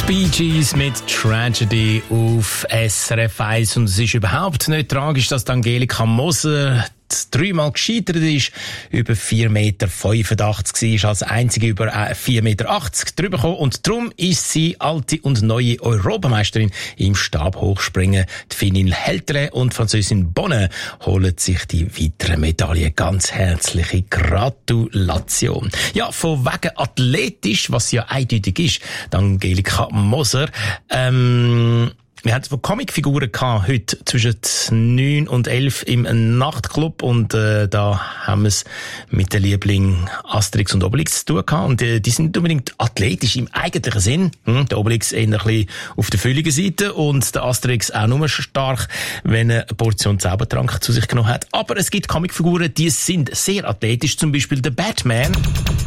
Bee Gees mit Tragedy auf SRF 1. Und es ist überhaupt nicht tragisch, dass Angelika Moser dreimal gescheitert ist, über 4,85 Meter war, als einzige über 4,80 Meter drüber gekommen. Und darum ist sie alte und neue Europameisterin im Stabhochspringen. Die Finnin Heltere und Französin Bonne holen sich die weiteren Medaillen. Ganz herzliche Gratulation. Ja, von wegen athletisch, was ja eindeutig ist, die Angelika Moser. Wir hatten Comicfiguren heute zwischen 9 und 11 im Nachtclub und da haben wir es mit den Lieblingen Asterix und Obelix zu tun gehabt. Und die sind nicht unbedingt athletisch im eigentlichen Sinn. Der Obelix eher ein bisschen auf der fülligen Seite und der Asterix auch nur stark, wenn er eine Portion Zaubertrank zu sich genommen hat. Aber es gibt Comicfiguren, die sind sehr athletisch, zum Beispiel der Batman.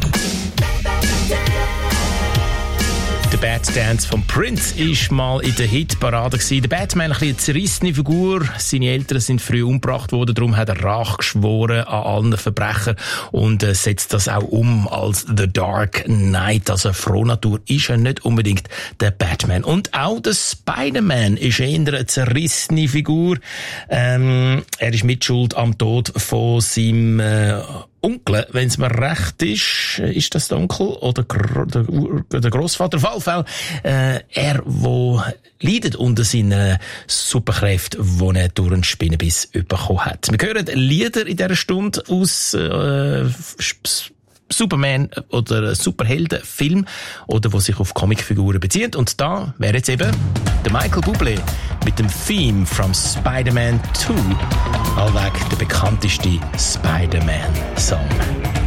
Der Bad Dance von Prince ist mal in der Hitparade gewesen. Der Batman, ein bisschen eine zerrissene Figur. Seine Eltern sind früh umgebracht worden, darum hat er Rache geschworen an allen Verbrechern und setzt das auch um als The Dark Knight. Also Frohnatur ist er nicht unbedingt der Batman. Und auch der Spider-Man ist eher eine zerrissene Figur. Er ist mitschuld am Tod von seinem Onkel, wenn es mir recht ist das der Onkel oder der Grossvater? Auf jeden Fall, er, wo leidet unter seinen Superkräften, die er durch einen Spinnenbiss bekommen hat. Wir hören Lieder in dieser Stunde aus Superman oder Superheldenfilm oder wo sich auf Comicfiguren bezieht. Und da wäre jetzt eben der Michael Bublé mit dem Theme from Spider-Man 2, allweg der bekannteste Spider-Man-Song.